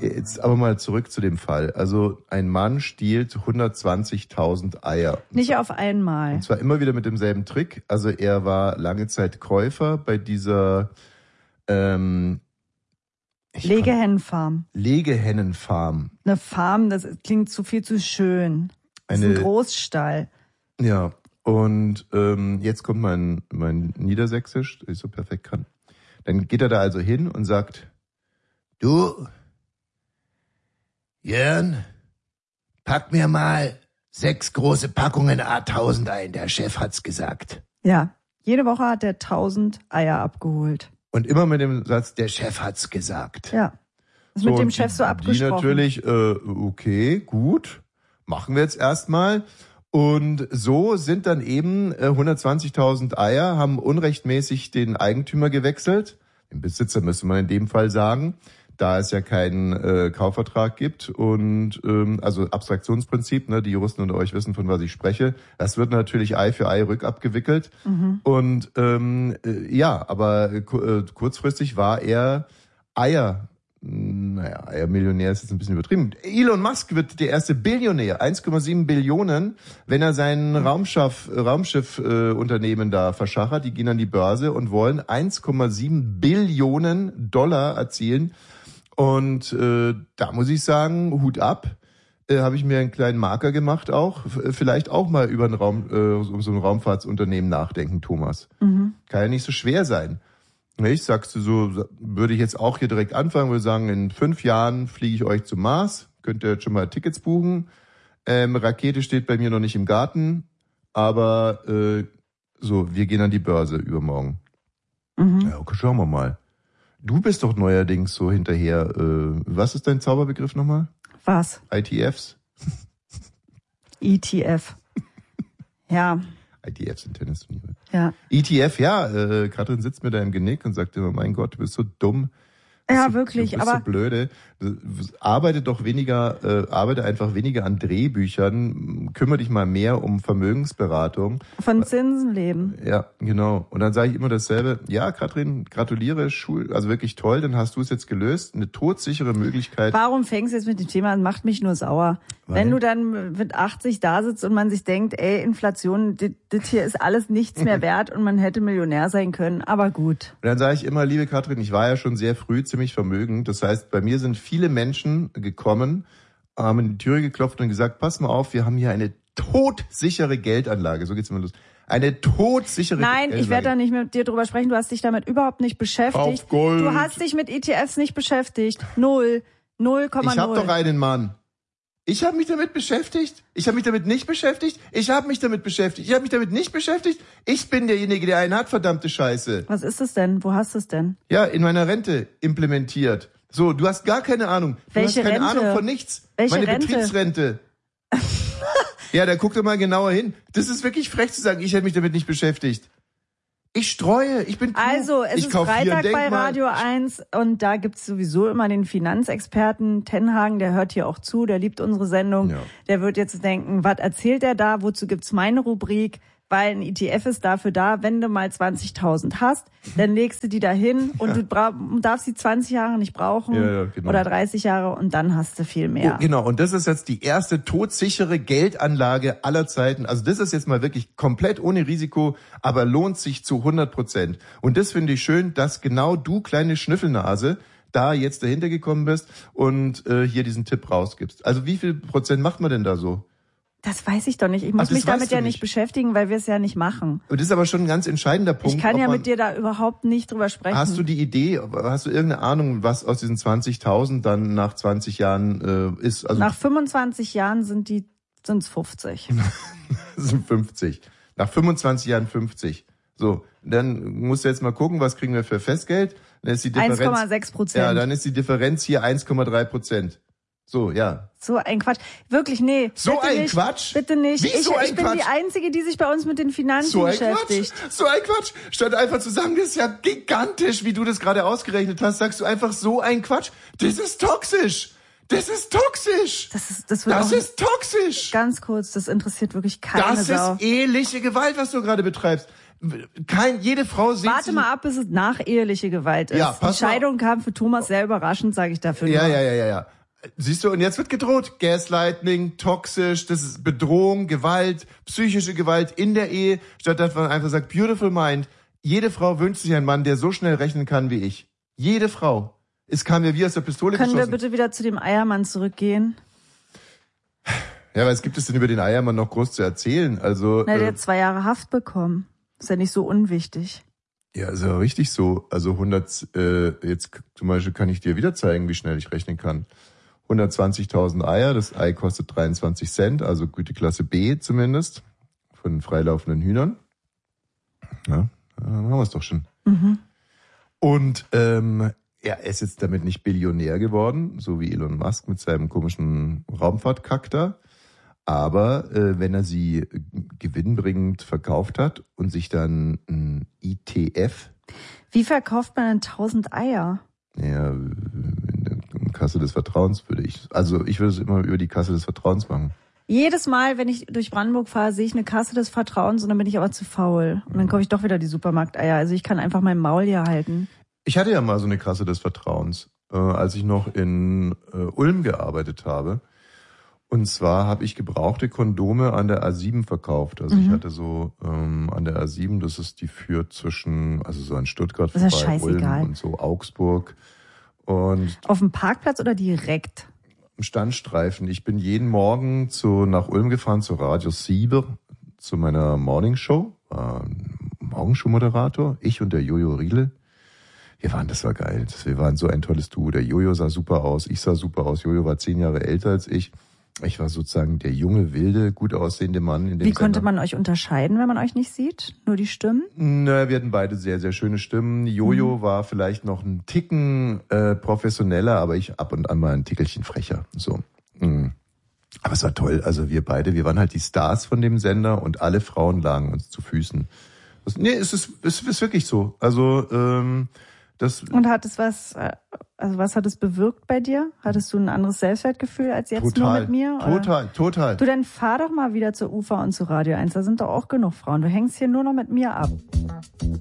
Jetzt aber mal zurück zu dem Fall. Also ein Mann stiehlt 120.000 Eier. Nicht auf einmal. Und zwar immer wieder mit demselben Trick. Also er war lange Zeit Käufer bei dieser Legehennenfarm. Legehennenfarm. Eine Farm, das klingt viel zu schön. Das ist ein Großstall. Ja, und jetzt kommt mein Niedersächsisch, das ich so perfekt kann. Dann geht er da also hin und sagt, du, Jörn, pack mir mal 6 große Packungen A1000 ein, der Chef hat's gesagt. Ja, jede Woche hat er 1000 Eier abgeholt. Und immer mit dem Satz, der Chef hat's gesagt. Ja, das ist mit dem Chef so abgesprochen. Die natürlich, okay, gut, machen wir jetzt erstmal. Und so sind dann eben 120.000 Eier, haben unrechtmäßig den Eigentümer gewechselt. Den Besitzer müsste man in dem Fall sagen, da es ja keinen Kaufvertrag gibt. Und also Abstraktionsprinzip, ne, die Juristen unter euch wissen, von was ich spreche. Das wird natürlich Ei für Ei rückabgewickelt. Und ja, aber kurzfristig war er Eiermillionär ist jetzt ein bisschen übertrieben. Elon Musk wird der erste Billionär, 1,7 Billionen, wenn er sein Raumschiff-Unternehmen da verschachert. Die gehen an die Börse und wollen 1,7 Billionen Dollar erzielen. Und da muss ich sagen, Hut ab. Habe ich mir einen kleinen Marker gemacht auch. Vielleicht auch mal über so ein Raumfahrtsunternehmen nachdenken, Thomas. Kann ja nicht so schwer sein. Ich sagst du so, würde ich jetzt auch hier direkt anfangen, würde sagen, in 5 Jahren fliege ich euch zum Mars, könnt ihr jetzt schon mal Tickets buchen. Rakete steht bei mir noch nicht im Garten, aber so, wir gehen an die Börse übermorgen. Ja, okay, schauen wir mal. Du bist doch neuerdings so hinterher, was ist dein Zauberbegriff nochmal? Was? ITFs? ETF. Ja. ITFs sind Tennisturniere. Ja. ETF, ja, Katrin sitzt mir da im Genick und sagt immer, mein Gott, du bist so dumm. Ja, wirklich, du bist aber so blöde. Arbeite einfach weniger an Drehbüchern, kümmere dich mal mehr um Vermögensberatung. Von Zinsen leben. Ja, genau. Und dann sage ich immer dasselbe. Ja, Katrin, gratuliere, also wirklich toll, dann hast du es jetzt gelöst. Eine todsichere Möglichkeit. Warum fängst du jetzt mit dem Thema an? Macht mich nur sauer. Weil? Wenn du dann mit 80 da sitzt und man sich denkt, ey, Inflation, das hier ist alles nichts mehr wert und man hätte Millionär sein können, aber gut. Und dann sage ich immer, liebe Katrin, ich war ja schon sehr früh ziemlich vermögend. Das heißt, bei mir sind viele Menschen gekommen, haben in die Tür geklopft und gesagt, pass mal auf, wir haben hier eine todsichere Geldanlage. So geht's immer los. Eine todsichere Geldanlage. Nein, ich werde da nicht mit dir drüber sprechen. Du hast dich damit überhaupt nicht beschäftigt. Kauf Gold. Du hast dich mit ETFs nicht beschäftigt. 0,0. Ich habe doch einen Mann. Ich habe mich damit beschäftigt. Ich habe mich damit nicht beschäftigt. Ich habe mich damit beschäftigt. Ich habe mich damit nicht beschäftigt. Ich bin derjenige, der einen hat, verdammte Scheiße. Was ist es denn? Wo hast du es denn? Ja, in meiner Rente implementiert. So, du hast gar keine Ahnung. Du Welche hast keine Rente? Ahnung von nichts. Welche Meine Rente? Betriebsrente. Ja, da guck doch mal genauer hin. Das ist wirklich frech zu sagen, ich hätte mich damit nicht beschäftigt. Ich streue, ich bin klug. Also, es ich ist kauf hier Freitag ein bei Denkmal. Radio 1 und da gibt's sowieso immer den Finanzexperten Tenhagen, der hört hier auch zu, der liebt unsere Sendung. Ja. Der wird jetzt denken, was erzählt er da, wozu gibt's meine Rubrik? Weil ein ETF ist dafür da, wenn du mal 20.000 hast, dann legst du die dahin und du darfst die 20 Jahre nicht brauchen genau. oder 30 Jahre und dann hast du viel mehr. Oh, genau, und das ist jetzt die erste todsichere Geldanlage aller Zeiten. Also das ist jetzt mal wirklich komplett ohne Risiko, aber lohnt sich zu 100%. Und das finde ich schön, dass genau du, kleine Schnüffelnase, da jetzt dahinter gekommen bist und hier diesen Tipp rausgibst. Also wie viel Prozent macht man denn da so? Das weiß ich doch nicht. Ich muss mich damit ja nicht beschäftigen, weil wir es ja nicht machen. Und das ist aber schon ein ganz entscheidender Punkt. Ich kann ja mit dir da überhaupt nicht drüber sprechen. Hast du die Idee, hast du irgendeine Ahnung, was aus diesen 20.000 dann nach 20 Jahren ist? Also nach 25 Jahren sind's 50. Das sind 50. Nach 25 Jahren 50. So, dann musst du jetzt mal gucken, was kriegen wir für Festgeld? Dann ist die Differenz 1,6%. Ja, dann ist die Differenz hier 1,3%. So, ja. So ein Quatsch. Wirklich, nee. So bitte ein nicht, Quatsch? Bitte nicht. Wie so ein ich bin Quatsch? die Einzige, die sich bei uns mit den Finanzen So ein beschäftigt. Quatsch, so ein Quatsch. Statt einfach zu sagen, das ist ja gigantisch, wie du das gerade ausgerechnet hast, sagst du einfach so ein Quatsch. Das ist toxisch. Das ist toxisch. Das ist toxisch. Ganz kurz, das interessiert wirklich keine Das Sau. ist eheliche Gewalt, was du gerade betreibst. Jede Frau sieht Warte mal ab, bis es nacheheliche Gewalt ist. Ja, pass die Scheidung kam für Thomas sehr überraschend, sage ich dafür nur. Ja. Siehst du, und jetzt wird gedroht. Gaslighting, toxisch, das ist Bedrohung, Gewalt, psychische Gewalt in der Ehe, statt dass man einfach sagt, beautiful mind. Jede Frau wünscht sich einen Mann, der so schnell rechnen kann wie ich. Jede Frau. Es kam mir wie aus der Pistole geschossen. Können wir bitte wieder zu dem Eiermann zurückgehen? Ja, was gibt es denn über den Eiermann noch groß zu erzählen? Also, der hat 2 Jahre Haft bekommen. Ist ja nicht so unwichtig. Ja, ist ja richtig so. Also 100, jetzt zum Beispiel kann ich dir wieder zeigen, wie schnell ich rechnen kann. 120.000 Eier, das Ei kostet 23 Cent, also Güteklasse B zumindest, von freilaufenden Hühnern. Ja, dann haben wir es doch schon. Mhm. Und er ist jetzt damit nicht Billionär geworden, so wie Elon Musk mit seinem komischen Raumfahrtkack da. Aber wenn er sie gewinnbringend verkauft hat und sich dann ein ETF... Wie verkauft man denn 1000 Eier? Ja, in der Kasse des Vertrauens würde ich es immer über die Kasse des Vertrauens machen. Jedes Mal, wenn ich durch Brandenburg fahre, sehe ich eine Kasse des Vertrauens und dann bin ich aber zu faul. Und dann kaufe ich doch wieder die Supermarkteier. Also ich kann einfach mein Maul hier halten. Ich hatte ja mal so eine Kasse des Vertrauens, als ich noch in Ulm gearbeitet habe. Und zwar habe ich gebrauchte Kondome an der A7 verkauft. Also ich hatte so an der A7, das ist die führt zwischen, also so an Stuttgart vorbei, Ulm und so Augsburg. Und auf dem Parkplatz oder direkt? Im Standstreifen. Ich bin jeden Morgen nach Ulm gefahren zu Radio Sieber, zu meiner Morningshow. Morgenshow-Moderator, ich und der Jojo Riedle. Das war geil. Wir waren so ein tolles Duo. Der Jojo sah super aus, ich sah super aus. Jojo war 10 Jahre älter als ich. Ich war sozusagen der junge, wilde, gut aussehende Mann in dem Wie konnte man euch unterscheiden, wenn man euch nicht sieht? Nur die Stimmen? Na, wir hatten beide sehr, sehr schöne Stimmen. Jojo war vielleicht noch ein Ticken professioneller, aber ich ab und an mal ein Tickelchen frecher. So. Aber es war toll. Also wir waren halt die Stars von dem Sender und alle Frauen lagen uns zu Füßen. Es ist wirklich so. Also und hat es was hat es bewirkt bei dir? Hattest du ein anderes Selbstwertgefühl als jetzt nur mit mir? Oder? Total. Du, dann fahr doch mal wieder zur UFA und zu Radio 1. Da sind doch auch genug Frauen. Du hängst hier nur noch mit mir ab.